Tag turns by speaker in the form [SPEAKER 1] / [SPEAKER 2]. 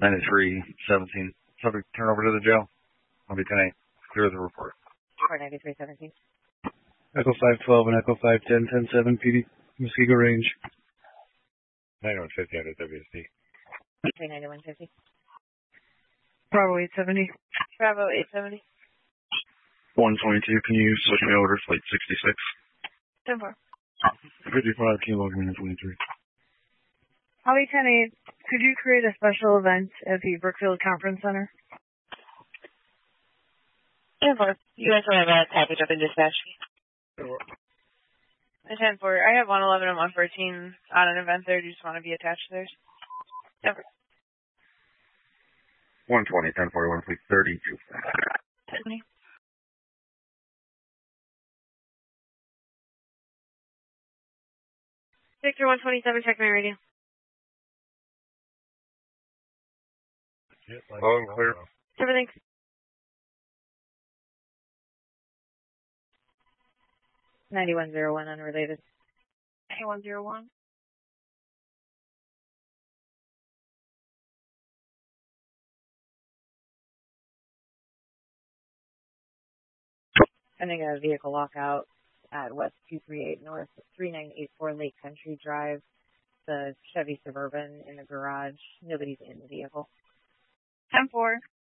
[SPEAKER 1] 9317. Subject turn over to the jail. I'll be 10-8. Clear the report.
[SPEAKER 2] 49317.
[SPEAKER 3] Echo 512 and Echo 510, 10-7, PD, Muskego Range.
[SPEAKER 1] 9150 under WSD.
[SPEAKER 2] 39150.
[SPEAKER 4] Bravo 870.
[SPEAKER 2] Bravo 870.
[SPEAKER 1] 122, can you switch me over to flight 66?
[SPEAKER 2] 10-4.
[SPEAKER 1] 55 Kilo 23.
[SPEAKER 4] Holly 10-8, could you create a special event at the Brookfield Conference Center?
[SPEAKER 2] 10-4. You guys want to have a package up in dispatch? 10-4. I have 111 and 114 on an event there. Do you just want to be attached to theirs? 10-4.
[SPEAKER 1] 120, 1041, fleet 32.
[SPEAKER 2] 10-20. Victor 127, check my radio.
[SPEAKER 1] Low and clear.
[SPEAKER 2] Everything. $9101 unrelated. 9101. Sending a vehicle lockout at West 238 North 3984 Lake Country Drive. The Chevy Suburban in the garage. Nobody's in the vehicle.
[SPEAKER 4] 10-4.